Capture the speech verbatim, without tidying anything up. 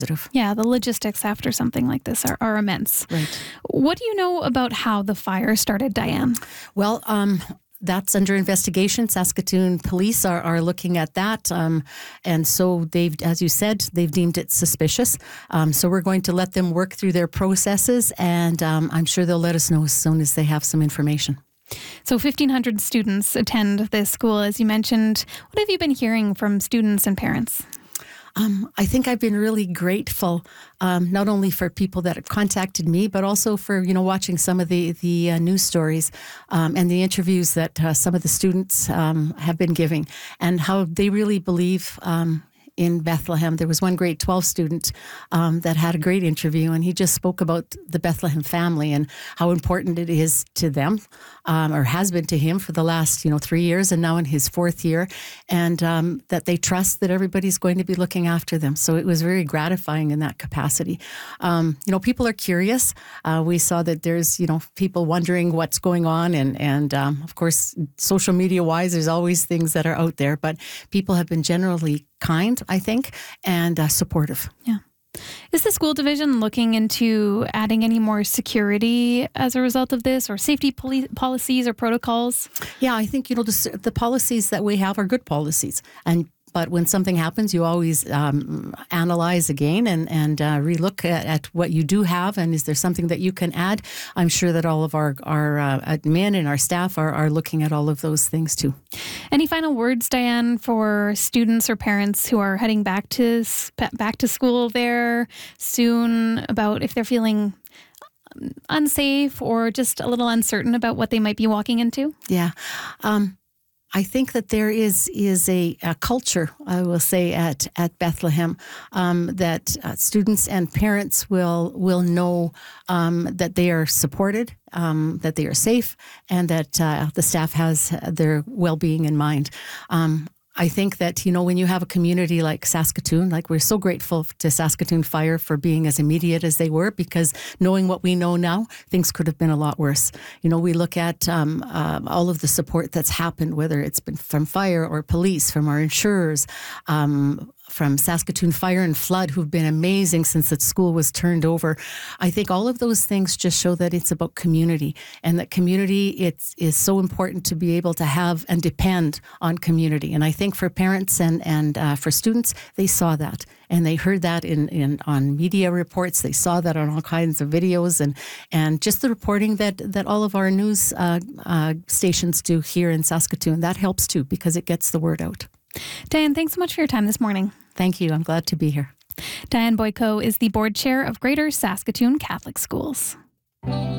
Yeah, the logistics after something like this are, are immense. Right. What do you know about how the fire started, Diane? Well, um, that's under investigation. Saskatoon police are, are looking at that. Um, and so they've, as you said, they've deemed it suspicious. Um, so we're going to let them work through their processes, and um, I'm sure they'll let us know as soon as they have some information. So fifteen hundred students attend this school, as you mentioned. What have you been hearing from students and parents? Um, I think I've been really grateful, um, not only for people that have contacted me, but also for, you know, watching some of the, the uh, news stories um, and the interviews that uh, some of the students um, have been giving, and how they really believe um, in Bethlehem. There was one grade twelve student um, that had a great interview, and he just spoke about the Bethlehem family and how important it is to them, um, or has been to him for the last, you know, three years and now in his fourth year, and um, that they trust that everybody's going to be looking after them. So it was very gratifying in that capacity. Um, you know, people are curious. Uh, we saw that there's, you know, people wondering what's going on, and, and um, of course, social media wise, there's always things that are out there, but people have been generally kind, I think, and uh, supportive. Yeah. Is the school division looking into adding any more security as a result of this, or safety poli- policies or protocols? Yeah, I think, you know, the, the policies that we have are good policies. And But when something happens, you always um, analyze again and, and uh, relook at, at what you do have, and is there something that you can add? I'm sure that all of our, our uh, admin and our staff are, are looking at all of those things too. Any final words, Diane, for students or parents who are heading back to back to school there soon, about if they're feeling unsafe or just a little uncertain about what they might be walking into? Yeah. Um, I think that there is is a, a culture, I will say, at at Bethlehem um, that uh, students and parents will will know um, that they are supported, um, that they are safe, and that uh, the staff has their well-being in mind. Um, I think that, you know, when you have a community like Saskatoon, like we're so grateful to Saskatoon Fire for being as immediate as they were, because knowing what we know now, things could have been a lot worse. You know, we look at um, uh, all of the support that's happened, whether it's been from fire or police, from our insurers, um, from Saskatoon Fire and Flood, who've been amazing since the school was turned over. I think all of those things just show that it's about community, and that community it's, is so important to be able to have and depend on community. And I think for parents and, and uh, for students, they saw that. And they heard that in, in on media reports. They saw that on all kinds of videos, and and just the reporting that, that all of our news uh, uh, stations do here in Saskatoon. That helps too, because it gets the word out. Diane, thanks so much for your time this morning. Thank you. I'm glad to be here. Diane Boyko is the board chair of Greater Saskatoon Catholic Schools.